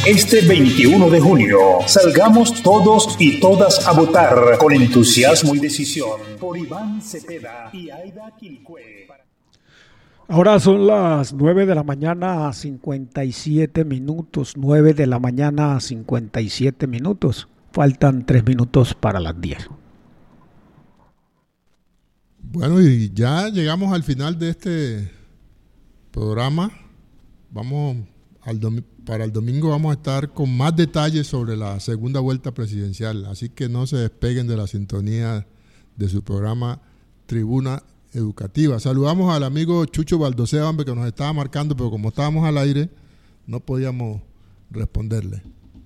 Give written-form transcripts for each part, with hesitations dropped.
Este 21 de junio, salgamos todos y todas a votar con entusiasmo y decisión por Iván Cepeda y Aida Quilcue. Ahora son las 9 de la mañana, 57 minutos. 9 de la mañana, 57 minutos. Faltan 3 minutos para las 10. Bueno, y ya llegamos al final de este programa. Para el domingo vamos a estar con más detalles sobre la segunda vuelta presidencial. Así que no se despeguen de la sintonía de su programa Tribuna Educativa. Saludamos al amigo Chucho Baldosea, hombre, que nos estaba marcando, pero como estábamos al aire, no podíamos responderle.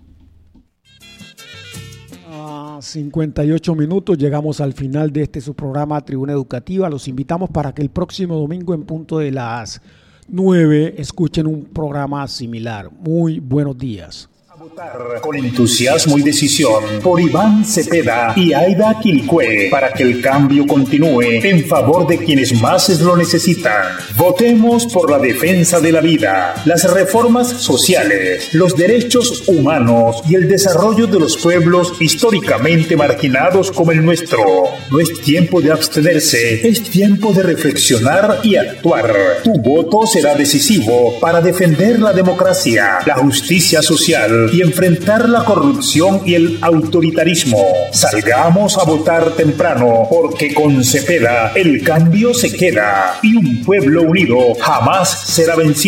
58 minutos, llegamos al final de su programa Tribuna Educativa. Los invitamos para que el próximo domingo en punto de las 9 escuchen un programa similar. Muy buenos días. Votar con entusiasmo y decisión por Iván Cepeda y Aida Quilcue para que el cambio continúe en favor de quienes más lo necesitan. Votemos por la defensa de la vida, las reformas sociales, los derechos humanos y el desarrollo de los pueblos históricamente marginados como el nuestro. No es tiempo de abstenerse, es tiempo de reflexionar y actuar. Tu voto será decisivo para defender la democracia, la justicia social y enfrentar la corrupción y el autoritarismo. Salgamos a votar temprano, porque con Cepeda el cambio se queda y un pueblo unido jamás será vencido.